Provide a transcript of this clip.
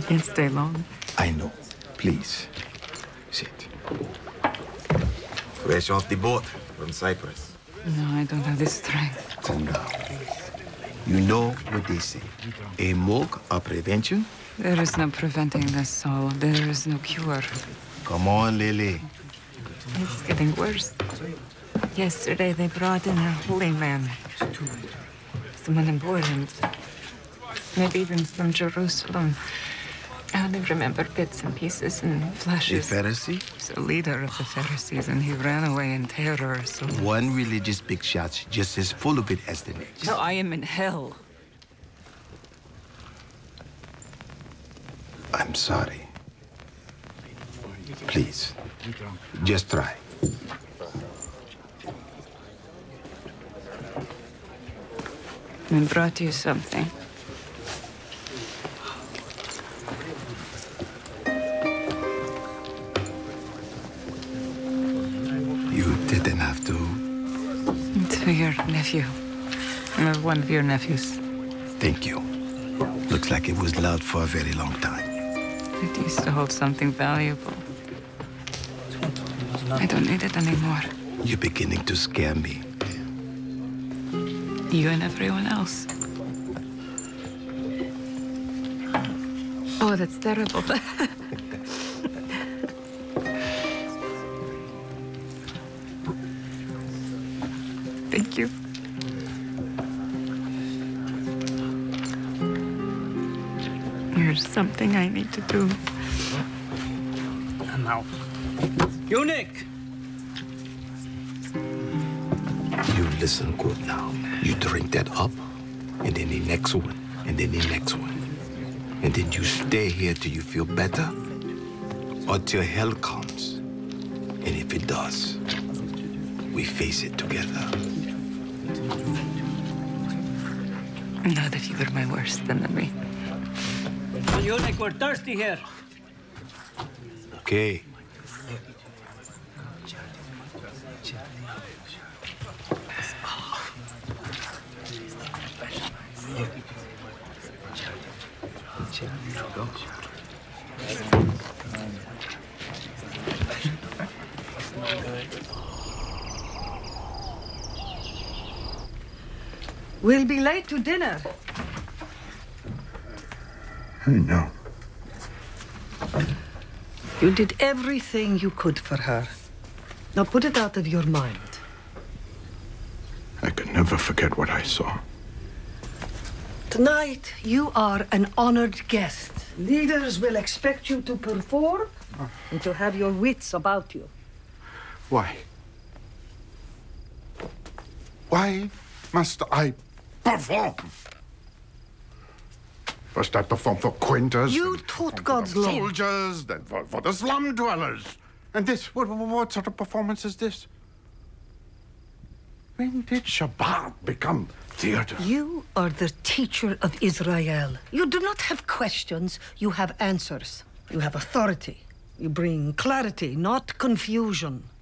Can't stay long. I know. Please, sit. Fresh off the boat from Cyprus. No, I don't have the strength. Calm down. You know what they say. A mock a prevention? There is no preventing this, Saul. There is no cure. Come on, Lily. It's getting worse. Yesterday they brought in a holy man. Someone important. Maybe even from Jerusalem. I only remember bits and pieces and The flashes. Pharisee? He's the leader of the Pharisees, and he ran away in terror, so... One religious big shot's just as full of it as the next. No, I am in hell. I'm sorry. Please, just try. I brought you something. You didn't have to. It's for your nephew. One of your nephews. Thank you. Looks like it was loved for a very long time. It used to hold something valuable. I don't need it anymore. You're beginning to scare me. You and everyone else. Oh, that's terrible. Thank you. Here's something I need to do. I'm out. Eunuch! You listen good now. You drink that up, and then the next one, and then the next one. And then you stay here till you feel better, or till hell comes. And if it does, we face it together. Not if you were my worst enemy. Eunuch, we're thirsty here. Okay. We'll be late to dinner. I know. You did everything you could for her. Now put it out of your mind. I could never forget what I saw. Tonight, you are an honored guest. Leaders will expect you to perform and to have your wits about you. Why? Why must I perform? First I performed for Quintus. You then taught for God's the law. soldiers, then for the slum dwellers. And this, what sort of performance is this? When did Shabbat become theater? You are the teacher of Israel. You do not have questions, you have answers. You have authority. You bring clarity, not confusion.